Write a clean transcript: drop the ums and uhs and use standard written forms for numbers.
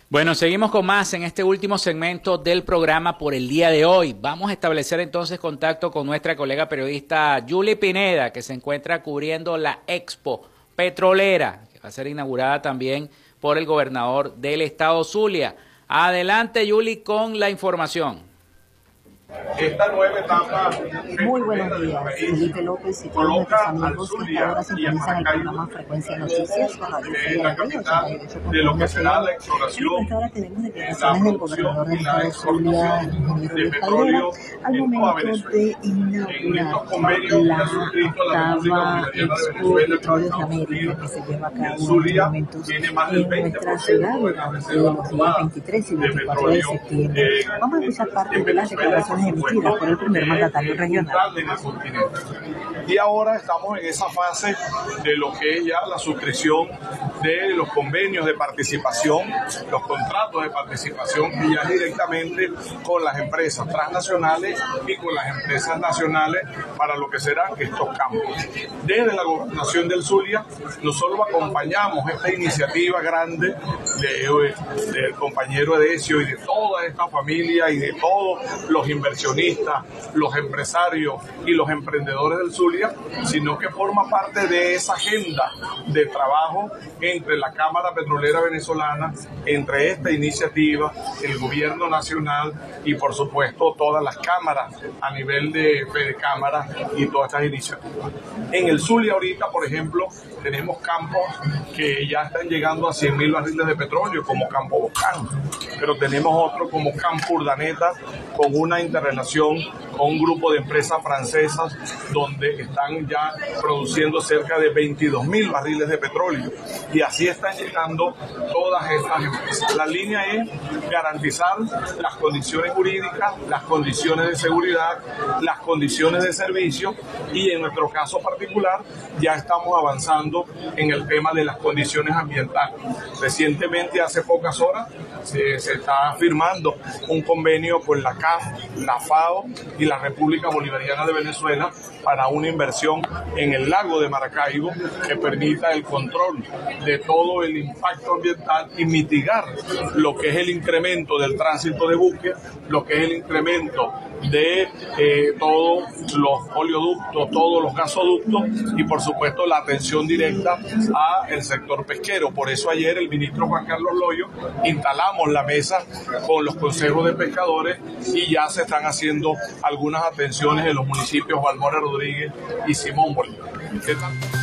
Bueno, seguimos con más en este último segmento del programa por el día de hoy. Vamos a establecer entonces contacto con nuestra colega periodista Yuli Pineda, que se encuentra cubriendo la Expo Petrolera, que va a ser inaugurada también por el gobernador del estado Zulia. Adelante, Yuli, con la información. Esta nueva etapa. Muy buenos días, Felipe López y todos nuestros amigos que hasta ahora sintonizan el programa Frecuencia Noticias por Radio Fe de la Vida, 88.1. Hasta ahora tenemos declaraciones del gobernador del estado Zulia, ingeniero Luis Caldera, al momento de inaugurar la octava Expo Petróleos de América que se lleva a cabo en estos momentos en nuestra ciudad durante los días 23 y 24 de septiembre. Vamos a escuchar parte de las declaraciones emitidas por el primer mandatario regional. Y ahora estamos en esa fase de lo que es ya la suscripción de los convenios de participación, los contratos de participación, y ya directamente con las empresas transnacionales y con las empresas nacionales para lo que serán estos campos. Desde la Gobernación del Zulia, nosotros acompañamos esta iniciativa grande del compañero Edesio y de toda esta familia y de todos los inversionistas, los empresarios y los emprendedores del Zulia, sino que forma parte de esa agenda de trabajo entre la Cámara Petrolera Venezolana, entre esta iniciativa, el gobierno nacional y por supuesto todas las cámaras a nivel de Fedecámara y todas estas iniciativas. En el Zulia ahorita, por ejemplo, tenemos campos que ya están llegando a 100.000 barriles de petróleo, como Campo Bocán, pero tenemos otro como Campo Urdaneta, con una interrelación con un grupo de empresas francesas donde están ya produciendo cerca de 22.000 barriles de petróleo, y así están llegando todas estas empresas. La línea es garantizar las condiciones jurídicas, las condiciones de seguridad, las condiciones de servicio, y en nuestro caso particular ya estamos avanzando en el tema de las condiciones ambientales. Recientemente, hace pocas horas, se está firmando un convenio con la CAF, la FAO y la República Bolivariana de Venezuela para una inversión en el lago de Maracaibo que permita el control de todo el impacto ambiental y mitigar lo que es el incremento del tránsito de buques, lo que es el incremento de todos los oleoductos, todos los gasoductos y por supuesto la atención directa al sector pesquero. Por eso ayer el ministro Juan Carlos Loyo instalamos la mesa con los consejos de pescadores y ya se están haciendo algunas atenciones en los municipios Balmora Rodríguez y Simón Bolívar. ¿Qué tal?